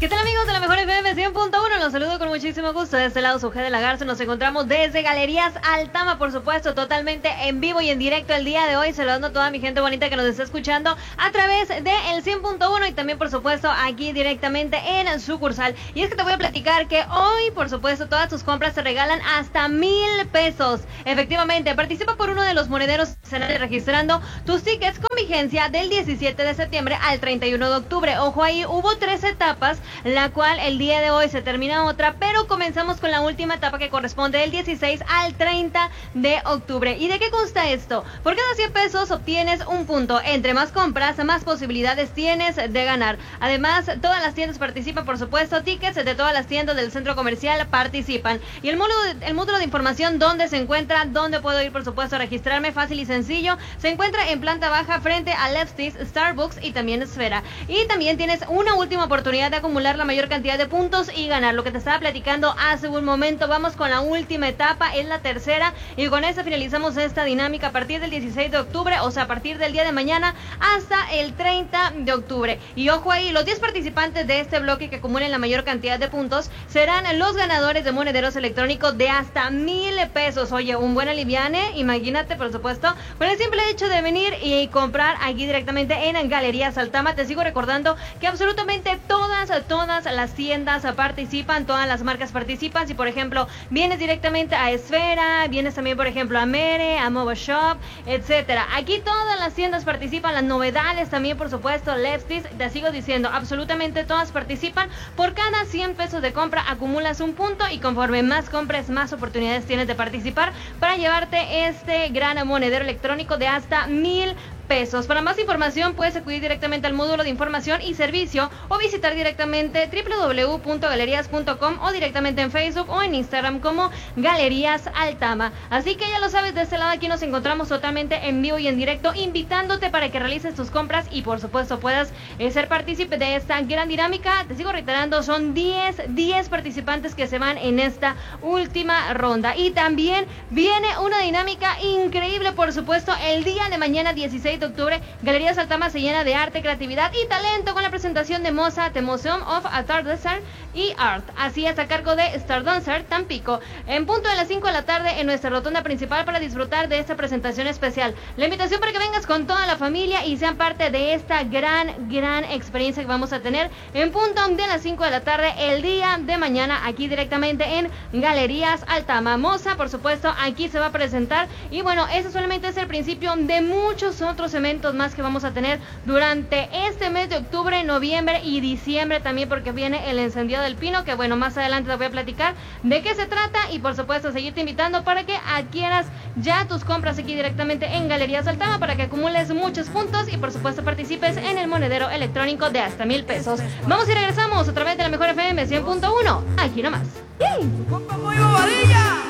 ¿Qué tal, amigos de la mejor FM 100.1? Los saludo con muchísimo gusto. De este lado, su G de la Garza. Nos encontramos desde Galerías Altama, por supuesto, totalmente en vivo y en directo el día de hoy. Saludando a toda mi gente bonita que nos está escuchando a través de el 100.1 y también, por supuesto, aquí directamente en sucursal. Y es que te voy a platicar que hoy, por supuesto, todas tus compras te regalan hasta 1,000 pesos. Efectivamente, participa por uno de los monederos registrando tus tickets con vigencia del 17 de septiembre al 31 de octubre. Ojo ahí, hubo 3 etapas, la cual el día de hoy se termina otra, pero comenzamos con la última etapa que corresponde del 16 al 30 de octubre. ¿Y de qué consta esto? Por cada 100 pesos obtienes un punto. Entre más compras, más posibilidades tienes de ganar. Además, todas las tiendas participan, por supuesto, tickets de todas las tiendas del centro comercial participan. Y el módulo de información, ¿dónde se encuentra? ¿Dónde puedo ir, por supuesto, a registrarme? Fácil y sencillo. Se encuentra en planta baja frente a Lefties, Starbucks y también Esfera. Y también tienes una última oportunidad de acumular la mayor cantidad de puntos y ganar. Lo que te estaba platicando hace un momento, vamos con la última etapa, es la tercera, y con esta finalizamos esta dinámica a partir del 16 de octubre, o sea, a partir del día de mañana hasta el 30 de octubre. Y ojo ahí, los 10 participantes de este bloque que acumulen la mayor cantidad de puntos serán los ganadores de monederos electrónicos de hasta 1,000 pesos. Oye, un buen aliviane, imagínate, por supuesto, con el simple hecho de venir y comprar aquí directamente en Galerías Altama. Te sigo recordando que absolutamente todas las tiendas participan, todas las marcas participan. Si por ejemplo vienes directamente a Esfera, vienes también por ejemplo a Mere, a Mova Shop, etcétera, aquí todas las tiendas participan, las novedades también, por supuesto, Lefties, te sigo diciendo, absolutamente todas participan. Por cada 100 pesos de compra acumulas un punto, y conforme más compres, más oportunidades tienes de participar para llevarte este gran monedero electrónico de hasta 1,000 pesos. Para más información puedes acudir directamente al módulo de información y servicio o visitar directamente www.galerías.com o directamente en Facebook o en Instagram como Galerías Altama. Así que ya lo sabes, de este lado aquí nos encontramos totalmente en vivo y en directo, invitándote para que realices tus compras y por supuesto puedas ser partícipe de esta gran dinámica. Te sigo reiterando, son 10 participantes que se van en esta última ronda. Y también viene una dinámica increíble, por supuesto, el día de mañana 16 de octubre, Galerías Altama se llena de arte, creatividad y talento con la presentación de Moza, The Museum of Atardance y Art. Así es, a cargo de Stardancer Tampico, en punto de las 5 de la tarde en nuestra rotonda principal para disfrutar de esta presentación especial. La invitación para que vengas con toda la familia y sean parte de esta gran experiencia que vamos a tener en punto de las 5 de la tarde el día de mañana aquí directamente en Galerías Altama. Moza, por supuesto, aquí se va a presentar y bueno, ese solamente es el principio de muchos otros eventos más que vamos a tener durante este mes de octubre, noviembre y diciembre también, porque viene el encendido del pino, que bueno, más adelante te voy a platicar de qué se trata y por supuesto seguirte invitando para que adquieras ya tus compras aquí directamente en Galerías Altama para que acumules muchos puntos y por supuesto participes en el monedero electrónico de hasta 1,000 pesos. Vamos y regresamos a través de la mejor FM 100.1, aquí nomás. ¡Yay!